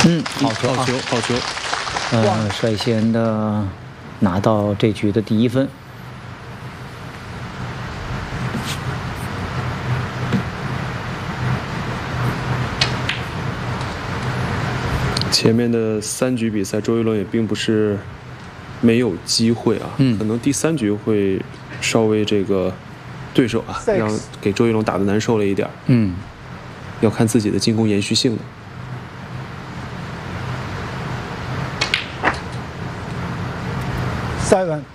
好球，好球。 率先的拿到这局的第1分。 前面的3局比赛，周一龙也并不是没有机会啊，可能第3局会稍微这个对手啊，让给周一龙打得难受了一点。要看自己的进攻延续性的。 7